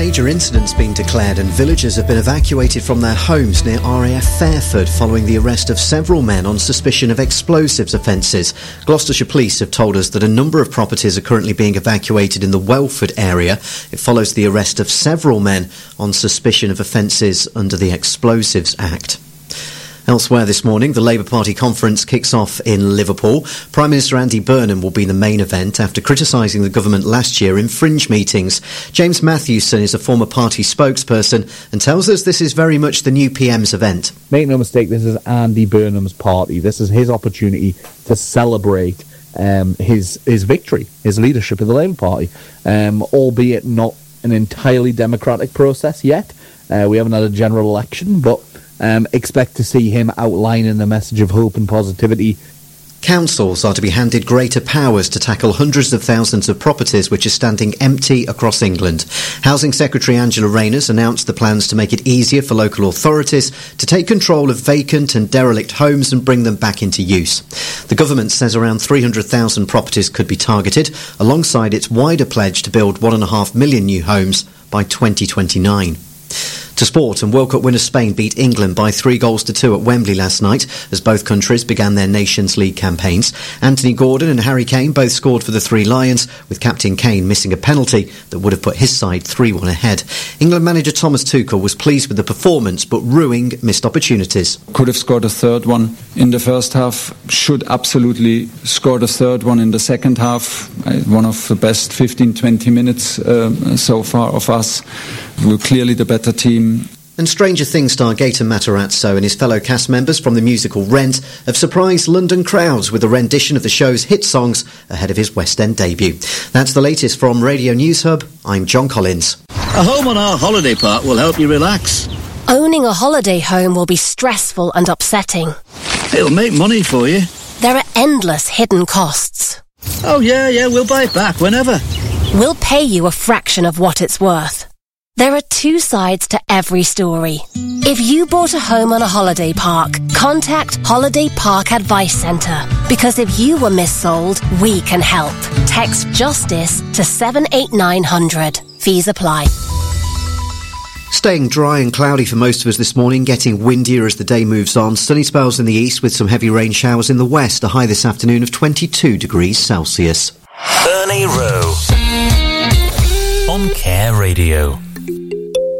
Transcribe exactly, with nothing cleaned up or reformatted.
major incident's been declared and villagers have been evacuated from their homes near R A F Fairford following the arrest of several men on suspicion of explosives offences. Gloucestershire Police have told us that a number of properties are currently being evacuated in the Welford area. It follows the arrest of several men on suspicion of offences under the Explosives Act. Elsewhere this morning, the Labour Party conference kicks off in Liverpool. Prime Minister Andy Burnham will be the main event after criticising the government last year in fringe meetings. James Matthewson is a former party spokesperson and tells us this is very much the new P M's event. Make no mistake, this is Andy Burnham's party. This is his opportunity to celebrate um, his his victory, his leadership of the Labour Party, um, albeit not an entirely democratic process yet. Uh, we haven't had a general election, but Um, expect to see him outlining a message of hope and positivity. Councils are to be handed greater powers to tackle hundreds of thousands of properties which are standing empty across England. Housing Secretary Angela Rayner announced the plans to make it easier for local authorities to take control of vacant and derelict homes and bring them back into use. The government says around three hundred thousand properties could be targeted, alongside its wider pledge to build one point five million new homes by twenty twenty-nine. To sport, and World Cup winner Spain beat England by three goals to two at Wembley last night as both countries began their Nations League campaigns. Anthony Gordon and Harry Kane both scored for the Three Lions, with captain Kane missing a penalty that would have put his side three one ahead. England manager Thomas Tuchel was pleased with the performance but ruing missed opportunities. Could have scored a third one in the first half, should absolutely score the third one in the second half. One of the best fifteen to twenty minutes uh, so far of us. We're clearly the better team. And Stranger Things star Gaten Matarazzo and his fellow cast members from the musical Rent have surprised London crowds with a rendition of the show's hit songs ahead of his West End debut. That's the latest from Radio News Hub. I'm John Collins. A home on our holiday park will help you relax. Owning a holiday home will be stressful and upsetting. It'll make money for you. There are endless hidden costs. Oh yeah, yeah, we'll buy it back whenever. We'll pay you a fraction of what it's worth. There are two sides to every story. If you bought a home on a holiday park, contact Holiday Park Advice Centre. Because if you were missold, we can help. Text JUSTICE to seven eight nine hundred. Fees apply. Staying dry and cloudy for most of us this morning, getting windier as the day moves on. Sunny spells in the east with some heavy rain showers in the west. A high this afternoon of twenty-two degrees Celsius. Ernie Rowe on Care Radio.